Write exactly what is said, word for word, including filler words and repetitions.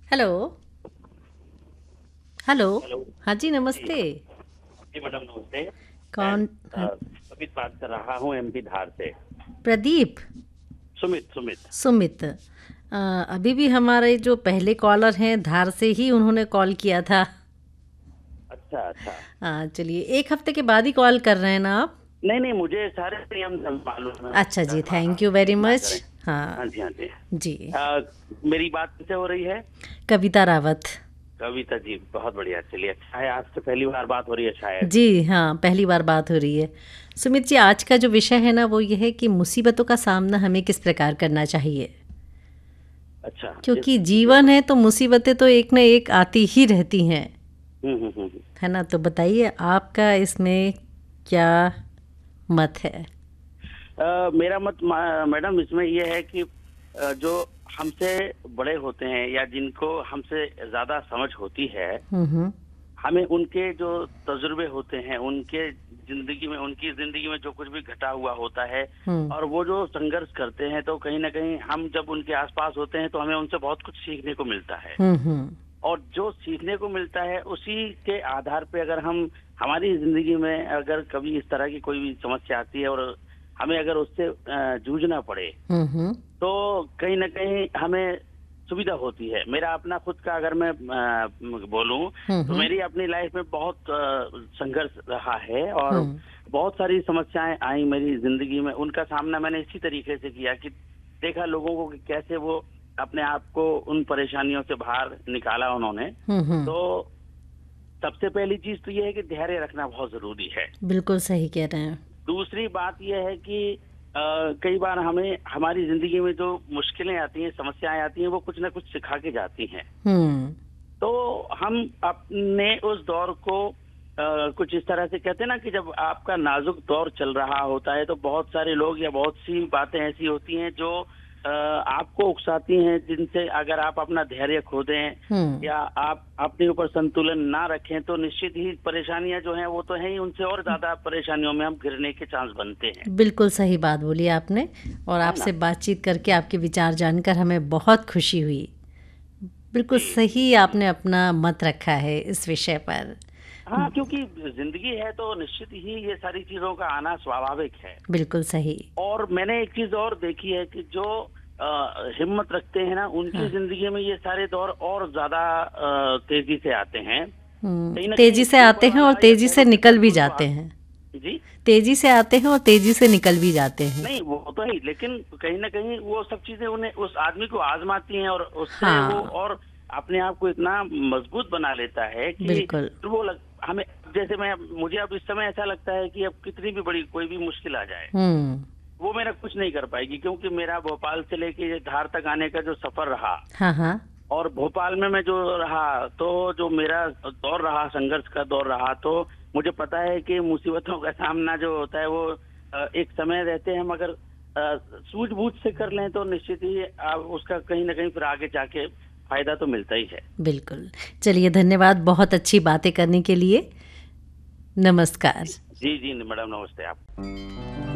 Hello. Hello. Hello. हाँ जी, जी। नमस्ते। जी madam नमस्ते। मैं कौन? हाँ, अ, सुमित बात कर रहा हूँ एमपी धार से। प्रदीप। सुमित सुमित। सुमित। अ, अभी भी हमारे जो पहले कॉलर हैं धार से ही उन्होंने कॉल किया था। अच्छा अच्छा। अ, चलिए, एक हफ्ते के बाद ही कॉल कर रहे हैं ना आप? नहीं नहीं, मुझे सारे नियम मालूम है। अच्छा जी, हाँ, थैंक यू वेरी ना मच। करें। हाँ हाँ जी हाँ जी। जी। अ, मेरी बात किससे हो रही है? कविता रावत। कविता जी, बहुत बढ़िया। चलिए, अच्छा है, आज से पहली बार बात हो रही है शायद। जी हाँ, पहली बार बात हो रही है। सुमित जी, आज का जो विषय है ना वो ये है कि मुसीबतों का सामना हमें किस प्रकार करना चाहिए। अच्छा, इस क्योंकि विषय जीवन पर। है तो मुसीबतें तो एक न एक आती ही रहती हैं, हम्म हम्म हम्म हम्म। है ना? तो बताइए आपका इसमें क्या मत है? अ, मेरा मत मा- मैडम इसमें यह है कि अ, जो हमसे बड़े होते हैं या जिनको हमसे ज्यादा समझ होती है, हम्म हम्म हमें उनके जो तजुर्बे होते हैं, उनके जिंदगी में, उनकी जिंदगी में जो कुछ भी घटा हुआ होता है हम्म और वो जो संघर्ष करते हैं, तो कहीं ना कहीं हम जब उनके आसपास होते हैं तो हमें उनसे बहुत कुछ सीखने को मिलता है। हम्म हम्म और जो सीखने को मिलता है उसी के आधार पे अगर हम हमारी जिंदगी में अगर कभी इस तरह की कोई भी समस्या आती है और हमें अगर उससे अ, जूझना पड़े, हम्म हम्म तो कहीं ना कहीं हमें सुविधा होती है। मेरा अपना खुद का अगर मैं अ, बोलूं, हम्म तो हम्म मेरी अपनी लाइफ में बहुत अ, संघर्ष रहा है और हम्म, बहुत सारी समस्याएं आई मेरी जिंदगी में। उनका सामना मैंने इसी तरीके से किया कि देखा लोगों को कि कैसे वो अपने आप को उन परेशानियों से बाहर निकाला उन्होंने। हम्म, हम्म। तो सबसे पहली चीज तो ये है कि धैर्य रखना बहुत जरूरी है। बिल्कुल सही कह रहे हैं। दूसरी बात यह है कि अ, कई बार हमें हमारी जिंदगी में जो मुश्किलें आती हैं, समस्याएं आती हैं, वो कुछ ना कुछ सिखा के जाती हैं। हम्म तो हम अपने उस दौर को अ, कुछ इस तरह से कहते हैं ना कि जब आपका नाजुक दौर चल रहा होता है तो बहुत सारे लोग या बहुत सी बातें ऐसी होती हैं जो अ, आपको उकसाती हैं, जिनसे अगर आप अपना धैर्य खो दें हम्म या आप अपने ऊपर संतुलन ना रखें तो निश्चित ही परेशानियां जो हैं वो तो है ही, उनसे और ज्यादा परेशानियों में हम घिरने के चांस बनते हैं। बिल्कुल सही बात बोली आपने। और है आपसे ना? बातचीत करके आपके विचार जानकर हमें बहुत खुशी हुई। बिल्कुल जी जी सही जी। आपने अपना मत रखा है इस विषय पर। हाँ, क्योंकि जिंदगी है तो निश्चित ही ये सारी चीजों का आना स्वाभाविक है। बिल्कुल सही। और मैंने एक चीज और देखी है कि जो अ, हिम्मत रखते हैं ना, उनकी हाँ। जिंदगी में ये सारे दौर और ज्यादा अ, तेजी से आते हैं। हम्म, कहीं ना कहीं तेजी से ऊपर आते हैं और वाला या तेजी कह से लो कि निकल भी सदगुरु जो जाते हाथ। हैं। जी। तेजी से आते हैं और तेजी से निकल भी जाते हैं। नहीं, वो तो है ही, लेकिन कहीं ना कहीं वो सब चीजें उन्हें, उस आदमी को आजमाती हैं और उससे वो हाँ। और अपने आप को इतना मजबूत बना लेता है कि बिल्कुल। फिर वो लग, हमें जैसे मैं मुझे अब इस समय ऐसा लगता है कि अब कितनी भी बड़ी कोई भी मुश्किल आ जाए, हम्म। वो मेरा कुछ नहीं कर पाएगी, क्योंकि मेरा भोपाल से लेके धार तक आने का जो सफर रहा हाँ हाँ। और भोपाल में मैं जो रहा, तो जो मेरा दौर रहा, संघर्ष का दौर रहा, तो मुझे पता है कि मुसीबतों का सामना जो होता है वो अ, एक समय रहते हैं, मगर अ, सूझबूझ से कर लें तो निश्चित ही आप उसका कहीं ना कहीं फिर आगे जाके फायदा तो मिलता ही है। बिल्कुल। चलिए, धन्यवाद बहुत अच्छी बातें करने के लिए। नमस्कार। जी जी जी मैडम, नमस्ते आप।